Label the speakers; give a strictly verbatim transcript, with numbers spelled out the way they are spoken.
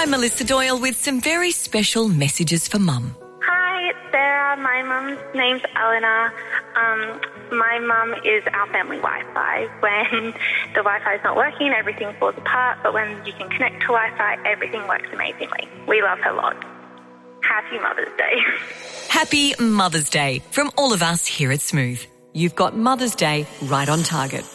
Speaker 1: I'm Melissa Doyle with some very special messages for Mum.
Speaker 2: Hi, it's Sarah. My mum's name's Eleanor. Um, my mum is our family Wi-Fi. When the Wi-Fi is not working, everything falls apart, but when you can connect to Wi-Fi, everything works amazingly. We love her lots. Happy Mother's Day.
Speaker 1: Happy Mother's Day from all of us here at Smooth. You've got Mother's Day right on target.